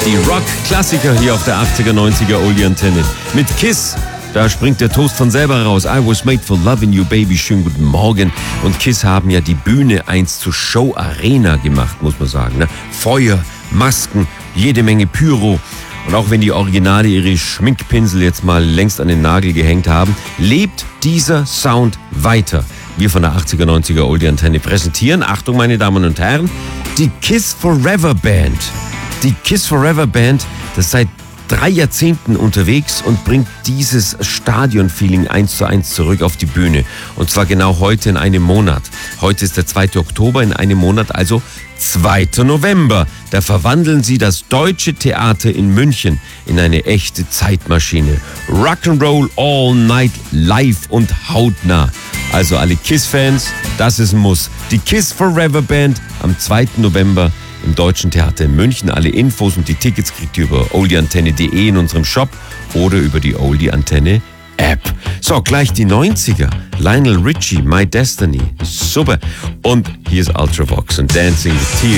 Die Rock-Klassiker hier auf der 80er, 90er Oldie-Antenne. Mit Kiss, da springt der Toast von selber raus. I was made for loving you, baby. Schönen guten Morgen. Und Kiss haben ja die Bühne einst zur Show-Arena gemacht, muss man sagen. Ne? Feuer, Masken, jede Menge Pyro. Und auch wenn die Originale ihre Schminkpinsel jetzt mal längst an den Nagel gehängt haben, lebt dieser Sound weiter. Wir von der 80er, 90er Oldie-Antenne präsentieren, Achtung meine Damen und Herren, die Kiss Forever Band. Die Kiss Forever Band, das ist seit 3 Jahrzehnten unterwegs und bringt dieses Stadion-Feeling 1:1 zurück auf die Bühne. Und zwar genau heute in einem Monat. Heute ist der 2. Oktober, in einem Monat also 2. November. Da verwandeln sie das Deutsche Theater in München in eine echte Zeitmaschine. Rock'n'Roll all night live und hautnah. Also alle Kiss-Fans, das ist ein Muss. Die Kiss Forever Band am 2. November im Deutschen Theater in München. Alle Infos und die Tickets kriegt ihr über oldieantenne.de in unserem Shop oder über die Oldie Antenne App. So, gleich die 90er. Lionel Richie, My Destiny. Super. Und hier ist Ultravox und Dancing with Tears.